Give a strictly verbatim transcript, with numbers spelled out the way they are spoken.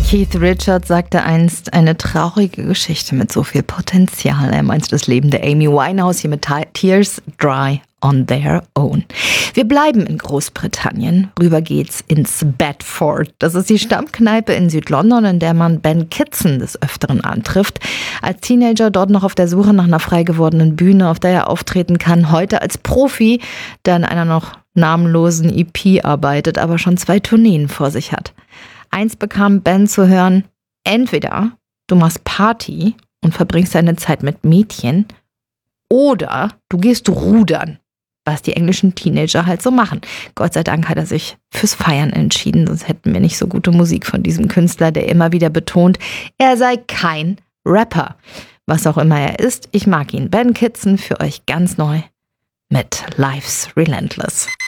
Keith Richards sagte einst, eine traurige Geschichte mit so viel Potenzial. Er meinte das Leben der Amy Winehouse hier mit Tears Dry on Their Own. Wir bleiben in Großbritannien. Rüber geht's ins Bedford. Das ist die Stammkneipe in Südlondon, in der man Ben Kitson des Öfteren antrifft. Als Teenager dort noch auf der Suche nach einer frei gewordenen Bühne, auf der er auftreten kann. Heute als Profi, der an einer noch namenlosen E P arbeitet, aber schon zwei Tourneen vor sich hat. Eins bekam Ben zu hören: entweder du machst Party und verbringst deine Zeit mit Mädchen oder du gehst rudern, was die englischen Teenager halt so machen. Gott sei Dank hat er sich fürs Feiern entschieden, sonst hätten wir nicht so gute Musik von diesem Künstler, der immer wieder betont, er sei kein Rapper. Was auch immer er ist, ich mag ihn. Ben Kitson für euch ganz neu mit Life's Relentless.